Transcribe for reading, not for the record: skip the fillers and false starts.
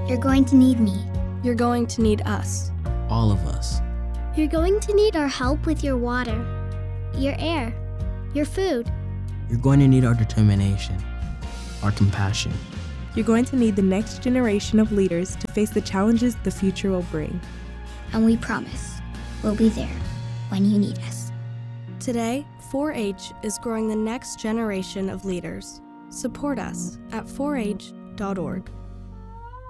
You're going to need me. You're going to need us. All of us. You're going to need our help with your water, your air, your food. You're going to need our determination, our compassion. You're going to need the next generation of leaders to face the challenges the future will bring. And we promise we'll be there when you need us. Today, 4-H is growing the next generation of leaders. Support us at 4h.org.